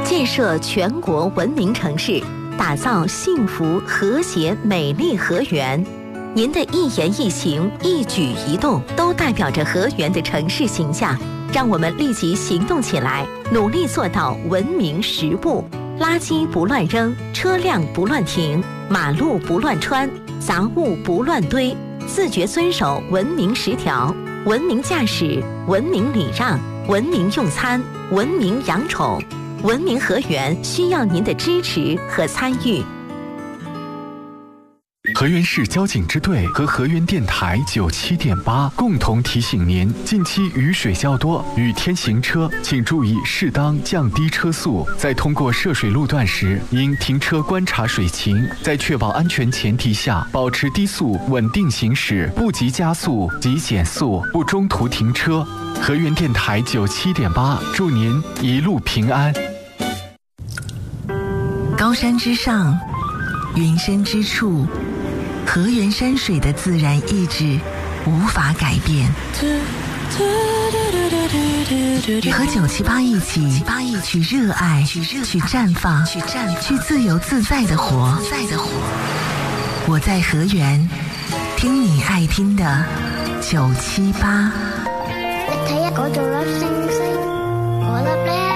建设全国文明城市，打造幸福、和谐、美丽河源。您的一言一行、一举一动，都代表着河源的城市形象。让我们立即行动起来，努力做到文明10不：垃圾不乱扔，车辆不乱停，马路不乱穿，杂物不乱堆，自觉遵守文明10条。文明驾驶，文明礼让，文明用餐，文明养宠。文明河源需要您的支持和参与。 河源市交警支队和河源电台97.8共同提醒您：近期雨水较多，雨天行车请注意适当降低车速。在通过涉水路段时，应停车观察水情，在确保安全前提下，保持低速稳定行驶，不急加速，急减速，不中途停车。河源电台97.8，祝您一路平安。 高山之上，云深之处，河源山水的自然意志无法改变。和978一起，去热爱，去绽放，去自由自在的活。我在河源，听你爱听的978。 你睇一個做粒星星，我粒呢